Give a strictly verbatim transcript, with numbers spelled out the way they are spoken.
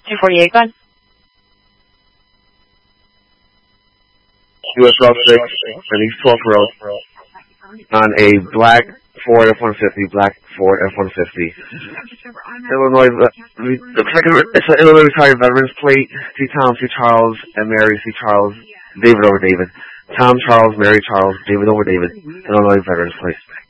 two forty-eight, gun. U S Route six, release twelfth row, on a black Ford F one fifty, black Ford F one fifty. Illinois, looks like it's an Illinois retired veterans plate. C. Tom, C. Charles, and Mary C. Charles, David over David. Tom Charles, Mary Charles, David over David, Illinois veterans plate.